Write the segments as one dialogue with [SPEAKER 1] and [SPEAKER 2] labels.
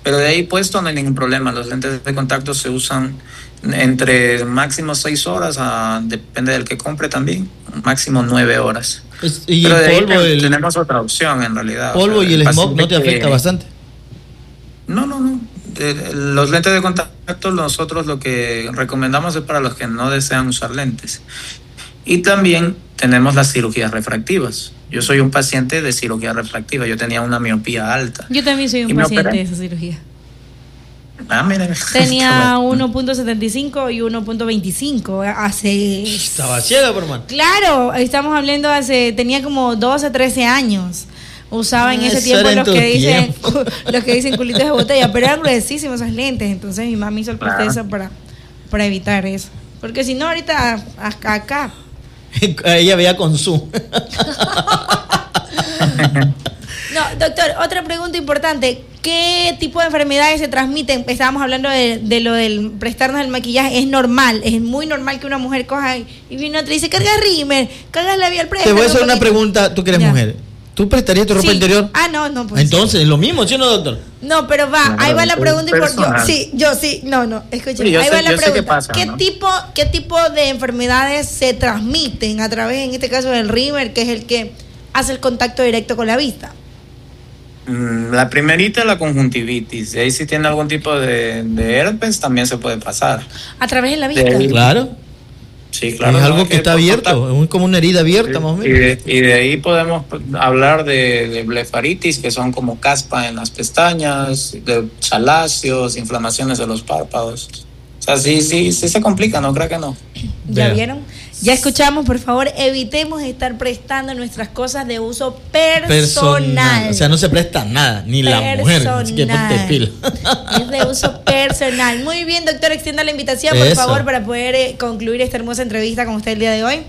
[SPEAKER 1] Pero de ahí puesto no hay ningún problema. Los lentes de contacto se usan entre máximo 6 horas, depende del que compre también, máximo 9 horas.
[SPEAKER 2] Y
[SPEAKER 1] pero
[SPEAKER 2] el polvo,
[SPEAKER 1] tenemos otra opción en realidad.
[SPEAKER 2] Polvo y el smog no te afecta bastante.
[SPEAKER 1] No. Los lentes de contacto nosotros lo que recomendamos es para los que no desean usar lentes. Y también tenemos las cirugías refractivas. Yo soy un paciente de cirugía refractiva. Yo tenía una miopía alta.
[SPEAKER 3] Yo también soy un paciente de esa cirugía.
[SPEAKER 1] Miren.
[SPEAKER 3] Tenía 1.75 y 1.25 hace...
[SPEAKER 2] Estaba ciega, por hermano.
[SPEAKER 3] Claro, estamos hablando tenía como 12, 13 años. Usaba en ese tiempo los que dicen culitos de botella, pero eran gruesísimos esas lentes. Entonces mi mamá hizo el proceso para evitar eso. Porque si no, ahorita acá.
[SPEAKER 2] Ella veía con Zoom.
[SPEAKER 3] No, doctor, otra pregunta importante. ¿Qué tipo de enfermedades se transmiten? Estábamos hablando de lo del prestarnos el maquillaje. Es normal, es muy normal que una mujer coja y viene otra y dice, carga rímel, carga labial,
[SPEAKER 2] préstame. Te voy a hacer una pregunta, tú que eres mujer. ¿Tú prestarías tu ropa interior?
[SPEAKER 3] No. Pues
[SPEAKER 2] entonces, lo mismo, ¿sí o no, doctor?
[SPEAKER 3] No, pero ahí va la pregunta importante. Escúchame, ahí va la pregunta.
[SPEAKER 1] Pasa,
[SPEAKER 3] ¿Qué tipo de enfermedades se transmiten a través, en este caso, del rímel, que es el que hace el contacto directo con la vista?
[SPEAKER 1] La primerita es la conjuntivitis. De ahí si tiene algún tipo de herpes también se puede pasar.
[SPEAKER 3] ¿A través de la vista?
[SPEAKER 2] Claro.
[SPEAKER 1] Sí, claro.
[SPEAKER 2] Es algo que está abierto, es como una herida abierta, más o menos.
[SPEAKER 1] Y de ahí podemos hablar de blefaritis, que son como caspa en las pestañas, de chalacios, inflamaciones de los párpados. O sea, sí se complica, no creo que no.
[SPEAKER 3] ¿Ya vieron? Ya escuchamos, por favor, evitemos estar prestando nuestras cosas de uso personal.
[SPEAKER 2] O sea, no se presta nada, ni la mujer. Así que ponte pila.
[SPEAKER 3] Es de uso personal. Muy bien, doctor, extienda la invitación, por favor, para poder concluir esta hermosa entrevista con usted el día de hoy.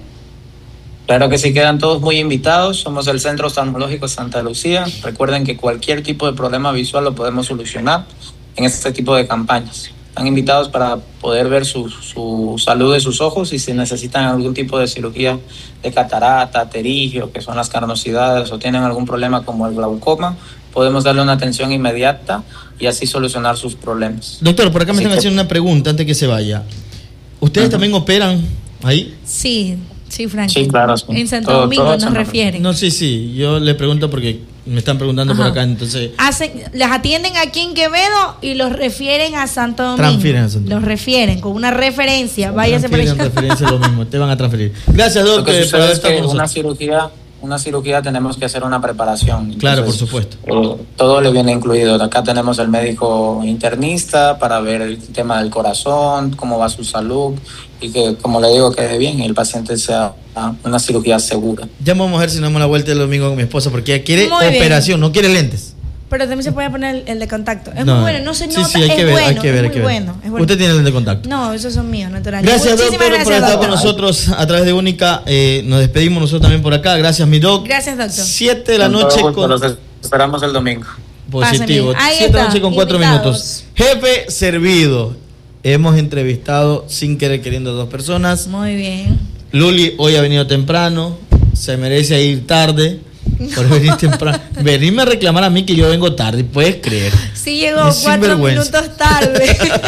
[SPEAKER 1] Claro que sí, quedan todos muy invitados. Somos el Centro Oftalmológico Santa Lucía. Recuerden que cualquier tipo de problema visual lo podemos solucionar en este tipo de campañas. Están invitados para poder ver su salud de sus ojos y si necesitan algún tipo de cirugía de catarata, pterigio, que son las carnosidades, o tienen algún problema como el glaucoma, podemos darle una atención inmediata y así solucionar sus problemas.
[SPEAKER 2] Doctor, por acá me están haciendo una pregunta antes que se vaya. ¿Ustedes también operan ahí?
[SPEAKER 3] Sí, Frank.
[SPEAKER 1] Sí, claro.
[SPEAKER 3] En Santo Domingo nos refieren.
[SPEAKER 2] No, sí. Yo le pregunto porque me están preguntando por acá, entonces...
[SPEAKER 3] Las atienden aquí en Quevedo y los refieren a Santo Domingo.
[SPEAKER 2] Transfieren a Santo Domingo.
[SPEAKER 3] Los refieren con una referencia. Váyase por allá.
[SPEAKER 2] Referencia lo mismo, te van a transferir. Gracias, doctor, por haber estado con nosotros.
[SPEAKER 1] Una cirugía tenemos que hacer una preparación. Entonces,
[SPEAKER 2] claro, por supuesto.
[SPEAKER 1] Todo le viene incluido. Acá tenemos el médico internista para ver el tema del corazón, cómo va su salud y que, como le digo, quede bien y el paciente sea una cirugía segura.
[SPEAKER 2] Ya vamos a ver si nos damos la vuelta el domingo con mi esposa porque ella quiere operación, no quiere lentes.
[SPEAKER 3] Pero también se puede poner el de contacto. Es muy bueno, no se nota,
[SPEAKER 2] hay que ver, hay que ver.
[SPEAKER 3] Bueno.
[SPEAKER 2] ¿Usted tiene el de contacto?
[SPEAKER 3] No, esos son míos, naturales.
[SPEAKER 2] Gracias, doctor, por estar con nosotros a través de Única. Nos despedimos nosotros también por acá. Gracias, mi doc.
[SPEAKER 3] Gracias, doctor.
[SPEAKER 2] 7 de la noche
[SPEAKER 1] con... Los esperamos el domingo.
[SPEAKER 2] Positivo. 7 de la noche con 4 minutos. Jefe servido. Hemos entrevistado sin querer queriendo a 2 personas.
[SPEAKER 3] Muy bien.
[SPEAKER 2] Luli hoy ha venido temprano. Se merece ir tarde. Por venir temprano. Venirme a reclamar a mí que yo vengo tarde, ¿puedes creer?
[SPEAKER 3] Sí, llegó 4 minutos tarde.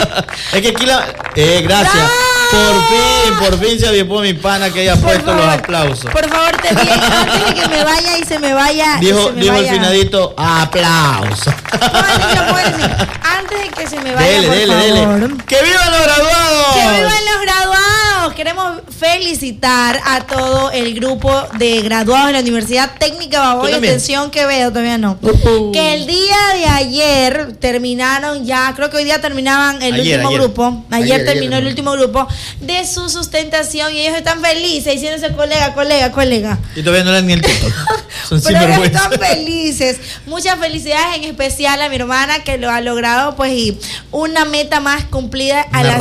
[SPEAKER 2] Es que aquí gracias. Por fin se aviepó mi pana que haya puesto los aplausos.
[SPEAKER 3] Por favor, te pido antes de que me vaya y se me vaya.
[SPEAKER 2] Dijo el finadito, aplauso.
[SPEAKER 3] Antes de que se me vaya,
[SPEAKER 2] dele. ¡Que vivan los graduados!
[SPEAKER 3] ¡Que vivan los graduados! Queremos felicitar a todo el grupo de graduados de la Universidad Técnica Baboyo. Atención, Quevedo, todavía no. Que el día de ayer terminaron ya, creo que hoy día terminaban el último grupo. Ayer terminó el último grupo de su sustentación y ellos están felices diciéndose colega.
[SPEAKER 2] Y todavía no le dan ni el título. Son
[SPEAKER 3] pero están felices. Muchas felicidades, en especial a mi hermana que lo ha logrado, pues, y una meta más cumplida a la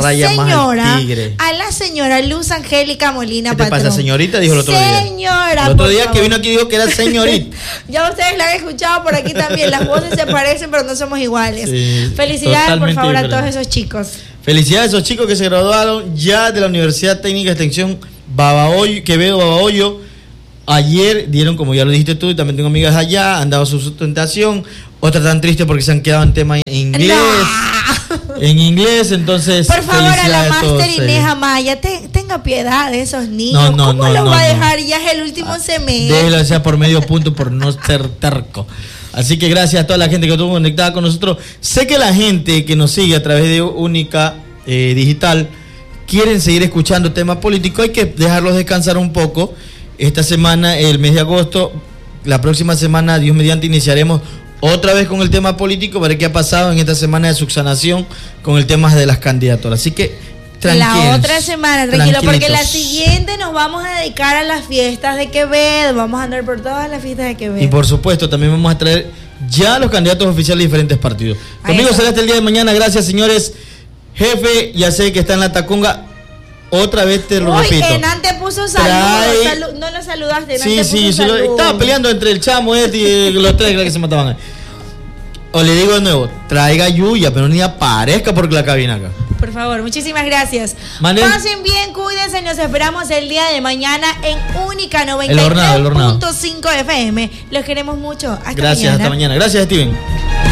[SPEAKER 3] señora Luz Angélica Molina
[SPEAKER 2] Patrón. ¿Qué te pasa, señorita? Dijo el otro día.
[SPEAKER 3] Señora,
[SPEAKER 2] el otro día que vino aquí dijo que era señorita.
[SPEAKER 3] Ya ustedes la han escuchado por aquí también. Las voces se parecen, pero no somos iguales.
[SPEAKER 2] Sí,
[SPEAKER 3] felicidades, por favor, a todos esos chicos.
[SPEAKER 2] Felicidades a esos chicos que se graduaron ya de la Universidad Técnica de Extensión Quevedo Babahoyo. Ayer dieron, como ya lo dijiste tú, y también tengo amigas allá, han dado su sustentación. Otra tan triste porque se han quedado en tema en inglés. No. En inglés, entonces.
[SPEAKER 3] Por favor, a la máster Inés Amaya, tenga piedad de esos niños.
[SPEAKER 2] ¿Cómo
[SPEAKER 3] los va a dejar? Ya es el último semestre.
[SPEAKER 2] Déjelo sea por medio punto por no ser terco. Así que gracias a toda la gente que estuvo conectada con nosotros. Sé que la gente que nos sigue a través de Única Digital quieren seguir escuchando temas políticos. Hay que dejarlos descansar un poco. Esta semana, el mes de agosto, la próxima semana, Dios mediante, iniciaremos otra vez con el tema político, para ver qué ha pasado en esta semana de subsanación con el tema de las candidaturas. Así que
[SPEAKER 3] la otra semana, tranquilo, porque la siguiente nos vamos a dedicar a las fiestas de Quevedo. Vamos a andar por todas las fiestas de Quevedo.
[SPEAKER 2] Y por supuesto, también vamos a traer ya los candidatos oficiales de diferentes partidos. Conmigo será hasta el día de mañana. Gracias, señores. Jefe, ya sé que está en la Tacunga. Otra vez te lo repito.
[SPEAKER 3] Kenan te puso saludos. No lo saludaste.
[SPEAKER 2] Sí, estaba peleando entre el chamo y los tres que se mataban. O le digo de nuevo, traiga Yuya, pero ni aparezca porque la cabina acá.
[SPEAKER 3] Por favor, muchísimas gracias. Pasen bien, cuídense, nos esperamos el día de mañana en Única 99.5 FM. Los queremos mucho. Hasta mañana.
[SPEAKER 2] Gracias, hasta mañana. Gracias, Steven.